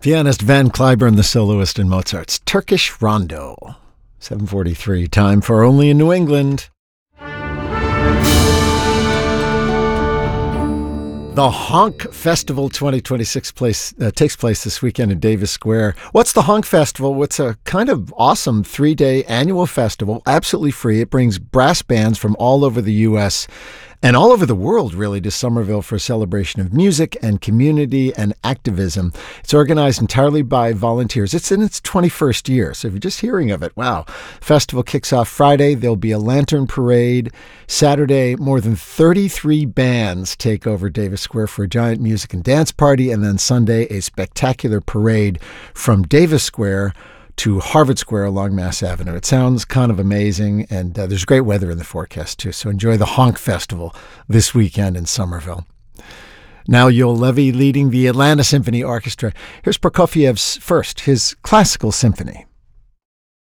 Pianist Van Cliburn, the soloist in Mozart's Turkish Rondo. 7:43, time for Only in New England. The Honk Festival 2026 takes place this weekend in Davis Square. What's the Honk Festival? It's a kind of awesome 3-day annual festival, absolutely free. It brings brass bands from all over the U.S. and all over the world, really, to Somerville for a celebration of music and community and activism. It's organized entirely by volunteers. It's in its 21st year, so if you're just hearing of it, wow. Festival kicks off Friday. There'll be a lantern parade. Saturday, more than 33 bands take over Davis Square for a giant music and dance party. And then Sunday, a spectacular parade from Davis Square to Harvard Square along Mass Avenue. It sounds kind of amazing, and there's great weather in the forecast, too. So enjoy the Honk Festival this weekend in Somerville. Now Yoel Levi leading the Atlanta Symphony Orchestra. Here's Prokofiev's first, his classical symphony.